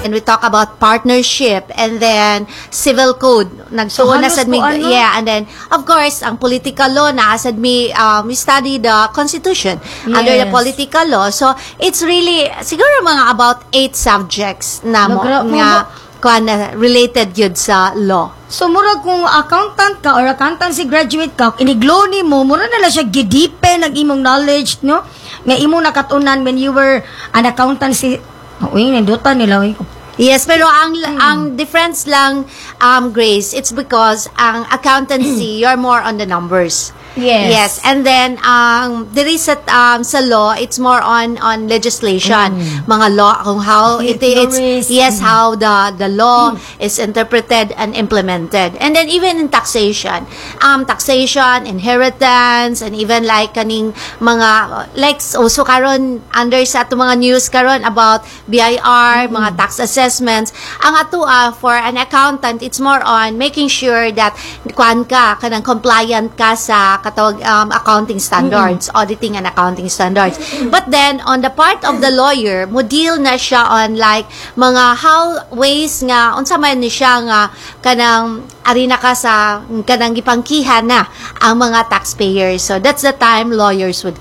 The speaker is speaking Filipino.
And we talk about partnership and then civil code. Nagtuon na halos sad mi, po, ano? yeah, and then of course ang political law na sad mi we study the constitution under the Yes. political law. So it's really siguro mga about 8 subjects na mo nga kuan na related yun sa law. So, murag kung accountant ka or accountancy graduate ka, iniglo ni mo, mura na lang siya gidipe ng imong knowledge, no? Nga imong nakatunan when you were an accountancy. Uy, nandutan nila. Uy. Yes, pero ang difference lang, Grace, it's because ang accountancy, you're more on the numbers. Yes. And then there is sa law, it's more on legislation, mga law kung how it's how the law is interpreted and implemented. And then even in taxation, inheritance, and even like kaning mga like also karon under sa ato mga news karon about BIR, mga tax assessments. Ang ato for an accountant, it's more on making sure that kuan ka kanang compliant ka sa katawag accounting standards, auditing and accounting standards. But then on the part of the lawyer, mo deal na siya on like mga how ways nga unsa man ni siya nga kanang arena ka sa kanang gipangkihan na ang mga taxpayers. So that's the time lawyers would